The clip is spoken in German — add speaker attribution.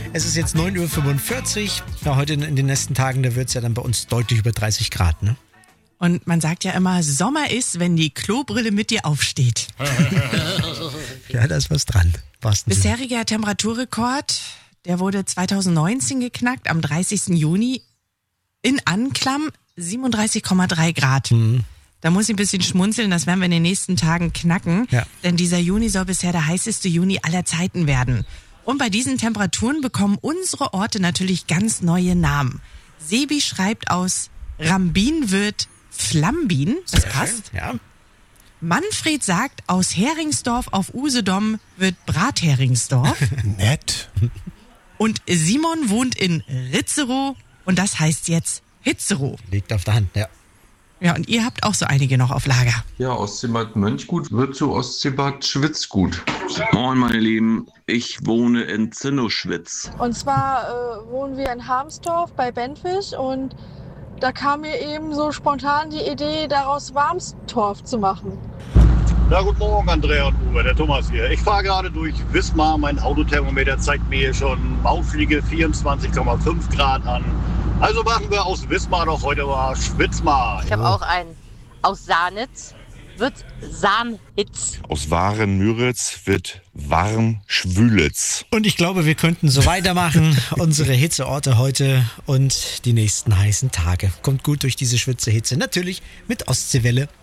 Speaker 1: Es ist jetzt 9.45 Uhr. Ja, heute in den nächsten Tagen, da wird es ja dann bei uns deutlich über 30 Grad, ne?
Speaker 2: Und man sagt ja immer, Sommer ist, wenn die Klobrille mit dir aufsteht.
Speaker 1: Ja, da ist was dran.
Speaker 2: Bisheriger Temperaturrekord, der wurde 2019 geknackt, am 30. Juni. In Anklam 37,3 Grad. Mhm. Da muss ich ein bisschen schmunzeln, das werden wir in den nächsten Tagen knacken. Ja. Denn dieser Juni soll bisher der heißeste Juni aller Zeiten werden. Und bei diesen Temperaturen bekommen unsere Orte natürlich ganz neue Namen. Sebi schreibt aus Rambin wird Flambin, das passt. Ja. Manfred sagt, aus Heringsdorf auf Usedom wird Bratheringsdorf.
Speaker 3: Nett.
Speaker 2: Und Simon wohnt in Ritzerow und das heißt jetzt Hitzerow.
Speaker 1: Liegt auf der Hand, ja.
Speaker 2: Ja, und ihr habt auch so einige noch auf Lager.
Speaker 4: Ja, Ostseebad Mönchgut wird zu Ostseebad Schwitzgut.
Speaker 5: Moin meine Lieben, ich wohne in Zinnoschwitz.
Speaker 6: Und zwar wohnen wir in Harmsdorf bei Benfisch und da kam mir eben so spontan die Idee, daraus Warmstorf zu machen.
Speaker 7: Na, guten Morgen, Andrea und Uwe, der Thomas hier. Ich fahre gerade durch Wismar. Mein Autothermometer zeigt mir schon mauschlige 24,5 Grad an. Also machen wir aus Wismar doch heute mal Schwitzmar.
Speaker 8: Ich habe auch einen. Aus Sahnitz wird Sahnitz.
Speaker 3: Aus Waren-Müritz wird Warm-Schwülitz.
Speaker 1: Und ich glaube, wir könnten so weitermachen. Unsere Hitzeorte heute und die nächsten heißen Tage. Kommt gut durch diese Schwitze Hitze. Natürlich mit Ostseewelle.